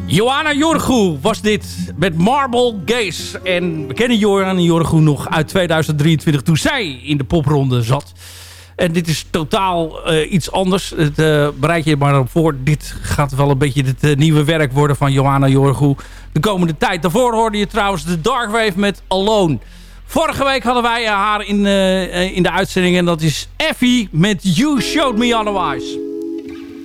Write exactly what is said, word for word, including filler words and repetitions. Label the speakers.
Speaker 1: Johanna Jorgu was dit met Marble Gaze. En we kennen Johanna Jorgu nog uit tweeduizend drieëntwintig toen zij in de popronde zat. En dit is totaal uh, iets anders. Het, uh, bereid je maar op voor. Dit gaat wel een beetje het uh, nieuwe werk worden van Johanna Jorgu de komende tijd. Daarvoor hoorde je trouwens de Darkwave met Alone. Vorige week hadden wij haar in, uh, in de uitzending en dat is Effie met You Showed Me Otherwise.